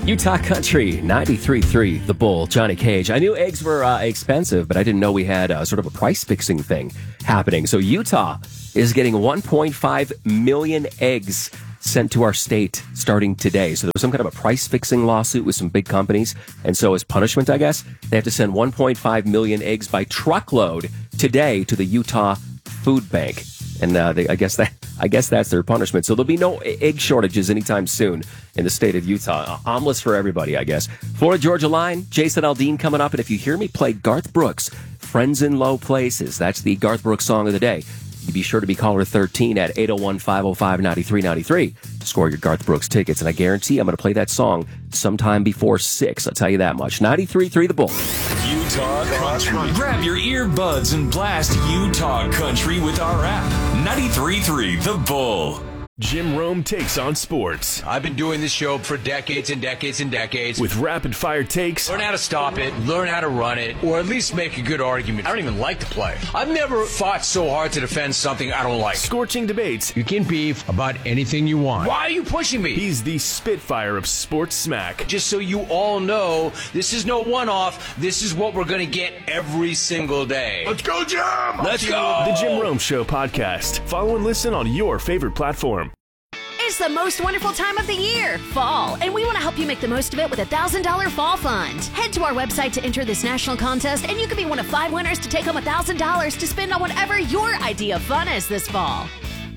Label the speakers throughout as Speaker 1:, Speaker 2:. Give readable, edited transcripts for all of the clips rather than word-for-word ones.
Speaker 1: Utah Country, 93.3, The Bull, Johnny Cage. I knew eggs were expensive, but I didn't know we had sort of a price-fixing thing happening. So Utah is getting 1.5 million eggs sent to our state starting today. So there was some kind of a price-fixing lawsuit with some big companies. And so as punishment, I guess, they have to send 1.5 million eggs by truckload today to the Utah Food Bank. And I guess that's their punishment. So there'll be no egg shortages anytime soon in the state of Utah. Omelets for everybody, I guess. Florida Georgia line, Jason Aldean coming up. And if you hear me play Garth Brooks, Friends in Low Places, that's the Garth Brooks song of the day. You be sure to be caller 13 at 801-505-9393 to score your Garth Brooks tickets. And I guarantee I'm going to play that song sometime before 6. I'll tell you that much. 93.3 The Bull.
Speaker 2: Utah Country. Grab your earbuds and blast Utah Country with our app. 93.3 The Bull.
Speaker 3: Jim Rome takes on sports.
Speaker 4: I've been doing this show for decades and decades and decades.
Speaker 3: With rapid-fire takes.
Speaker 4: Learn how to stop it, learn how to run it, or at least make a good argument. I don't even like the play. I've never fought so hard to defend something I don't like.
Speaker 3: Scorching debates.
Speaker 4: You can beef about anything you want. Why are you pushing me?
Speaker 3: He's the Spitfire of sports smack.
Speaker 4: Just so you all know, this is no one-off. This is what we're going to get every single day.
Speaker 2: Let's go, Jim!
Speaker 4: Let's go!
Speaker 3: The Jim Rome Show podcast. Follow and listen on your favorite platform.
Speaker 5: It's the most wonderful time of the year, fall, and we want to help you make the most of it with a $1,000 fall fund. Head to our website to enter this national contest, and you could be one of 5 winners to take home $1,000 to spend on whatever your idea of fun is this fall.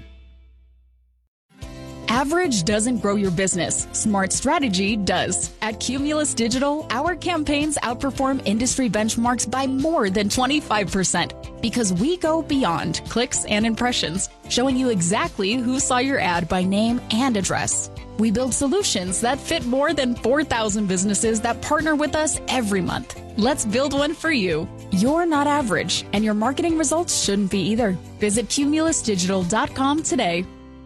Speaker 6: Average doesn't grow your business. Smart strategy does. At Cumulus Digital, our campaigns outperform industry benchmarks by more than 25% because we go beyond clicks and impressions, showing you exactly who saw your ad by name and address. We build solutions that fit more than 4,000 businesses that partner with us every month. Let's build one for you. You're not average, and your marketing results shouldn't be either. Visit cumulusdigital.com today.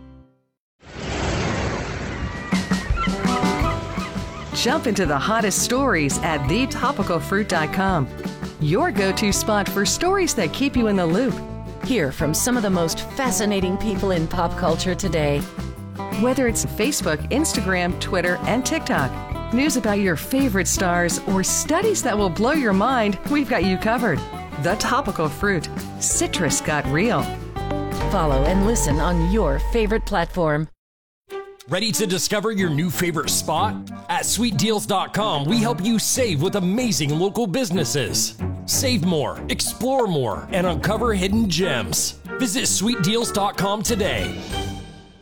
Speaker 7: Jump into the hottest stories at thetopicalfruit.com. Your go-to spot for stories that keep you in the loop.
Speaker 8: Hear from some of the most fascinating people in pop culture today.
Speaker 7: Whether it's Facebook, Instagram, Twitter, and TikTok, news about your favorite stars, or studies that will blow your mind, we've got you covered. The Topical Fruit. Citrus got real.
Speaker 8: Follow and listen on your favorite platform.
Speaker 9: Ready to discover your new favorite spot? At sweetdeals.com, we help you save with amazing local businesses. Save more, explore more, and uncover hidden gems. Visit sweetdeals.com today.